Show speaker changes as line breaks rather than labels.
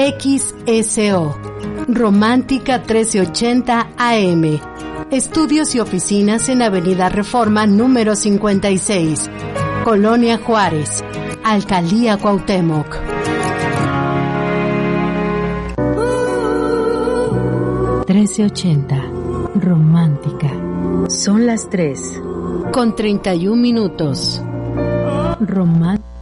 XSO, Romántica 1380 AM. Estudios y oficinas en Avenida Reforma número 56, Colonia Juárez, Alcaldía Cuauhtémoc. Romántica. Son las 3:31. Romántica.